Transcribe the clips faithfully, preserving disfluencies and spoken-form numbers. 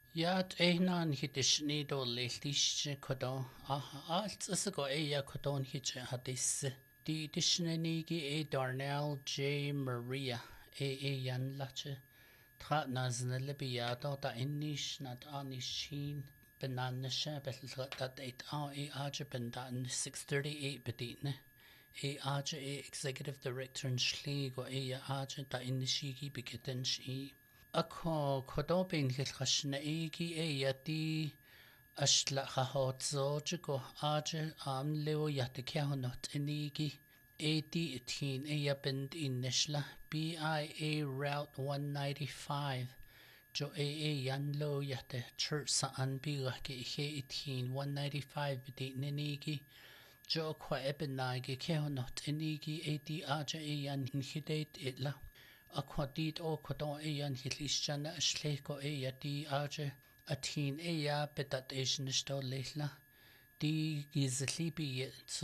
Yat ehnan hitishni do lehtish kodon. Ah, alt go eya kodon hitch hadis. Di dishnenigi e Darnell J. Maria. E e yan lache. Tra naznele biado da inish nad anishin. Benanisha betel dat eight a e aja bendan six thirty-eight beditne. E aja e executive director in Schlee go eya aja da inishigi begitten shi. Ako kodobin hilchashna igi e yati ashla hahotzo go aja am leo yati kehonot inigi eighty eighteen e yabind in nishla B I A Route one ninety-five jo e e yanlo yate church sa anbiga ke e eighteen one ninety-five bidi ninigi jo kwa ebenagi kehonot inigi eighty aja e yan hidate itla Aquadit o Kodon Eyan Hitlishana Shleko Eya di Aje Atin Eya Betat Asianisto Lehla di Gizlibi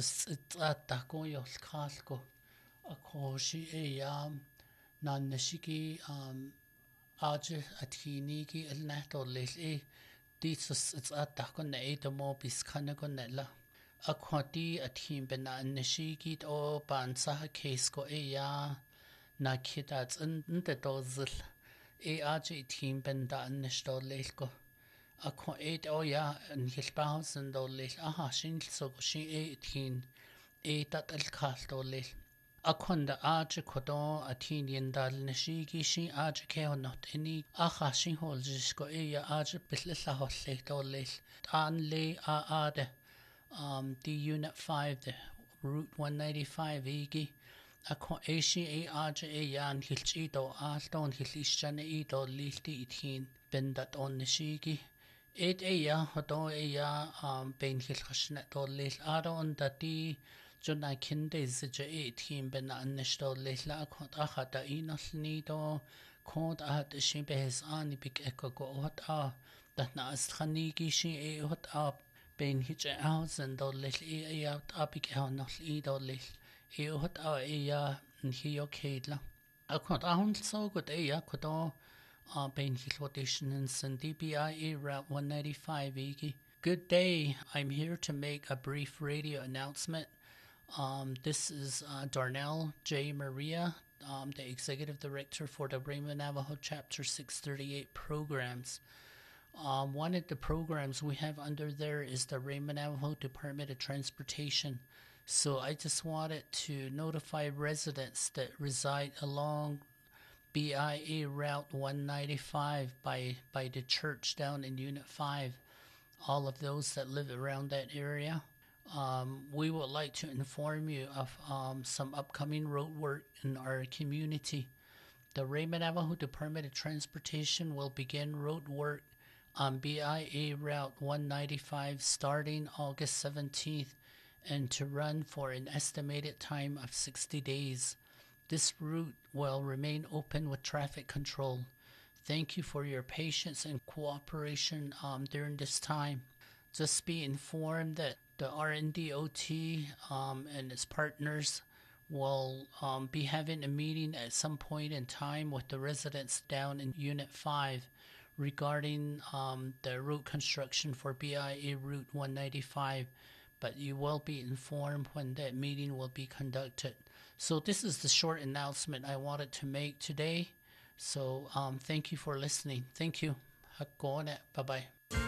Susatako Yol Kalko Akoshi Eya Nanashiki um Aje Atinigi El Nato Lehle di Susatako Needamo Biskanago Nella Aquadi Atin Bena Nashiki o Bansaha Kesko Eya na kidat in the dozil e aji team ben da nisto lelko a ko eight o ya in hilbaus and do lel aha shin so shi eighteen e dat el kalto lel a konda aji kodo a teen yendal nishigi shi aji ke not any aha shin hol jisko e ya aji bitlilla holle do lel tan le a ade um the unit five the route one ninety-five egi Ako Asia e aja e yan hilchi do alton hilishana e do lilti itin bendat on nishigi. Ed e ya hodo e ya um ben hilchashna do lil adon dati jona kinde zija e itin ben anishto lila akot achata inal nido kod at shibes ani big eko go hot a dat na astranigi shi e hot up ben hitch out and do lil e out abik nol e do lil. E hot a eya nhio keidla. A kwad ahun so good eya kodo a ben hilwadition in Cindy B I A Route one ninety-five egi. Good day. I'm here to make a brief radio announcement. Um, this is uh, Darnell J. Maria, um, the executive director for the Raymond Navajo Chapter six thirty-eight programs. Um, one of the programs we have under there is the Raymond Navajo Department of Transportation. So I just wanted to notify residents that reside along B I A Route one ninety-five by, by the church down in Unit five, all of those that live around that area. Um, we would like to inform you of um, some upcoming road work in our community. The Raymond Navajo Department of Transportation will begin road work on B I A Route one ninety-five starting August seventeenth and to run for an estimated time of sixty days. This route will remain open with traffic control. Thank you for your patience and cooperation um, during this time. Just be informed that the R N D O T um, and its partners will um, be having a meeting at some point in time with the residents down in Unit five regarding um, the route construction for B I A Route one ninety-five. But you will be informed when that meeting will be conducted. So this is the short announcement I wanted to make today. So um, thank you for listening. Thank you. Bye-bye.